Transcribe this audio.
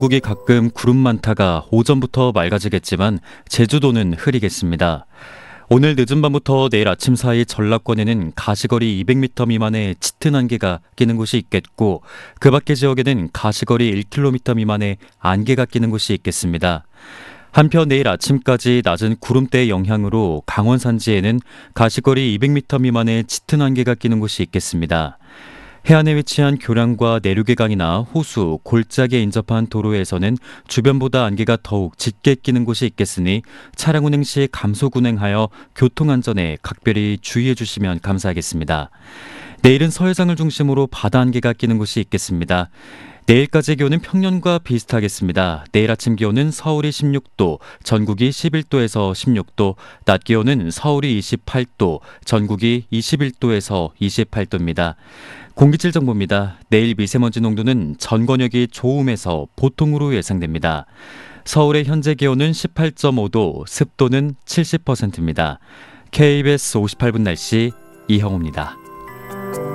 전국이 가끔 구름 많다가 오전부터 맑아지겠지만 제주도는 흐리겠습니다. 오늘 늦은 밤부터 내일 아침 사이 전라권에는 가시거리 200m 미만의 짙은 안개가 끼는 곳이 있겠고, 그 밖의 지역에는 가시거리 1km 미만의 안개가 끼는 곳이 있겠습니다. 한편 내일 아침까지 낮은 구름대의 영향으로 강원 산지에는 가시거리 200m 미만의 짙은 안개가 끼는 곳이 있겠습니다. 해안에 위치한 교량과 내륙의 강이나 호수, 골짜기에 인접한 도로에서는 주변보다 안개가 더욱 짙게 끼는 곳이 있겠으니 차량 운행 시 감속 운행하여 교통안전에 각별히 주의해 주시면 감사하겠습니다. 내일은 서해상을 중심으로 바다 안개가 끼는 곳이 있겠습니다. 내일까지 기온은 평년과 비슷하겠습니다. 내일 아침 기온은 서울이 16도, 전국이 11도에서 16도, 낮 기온은 서울이 28도, 전국이 21도에서 28도입니다. 공기질 정보입니다. 내일 미세먼지 농도는 전 권역이 좋음에서 보통으로 예상됩니다. 서울의 현재 기온은 18.5도, 습도는 70%입니다. KBS 58분 날씨 이형우입니다.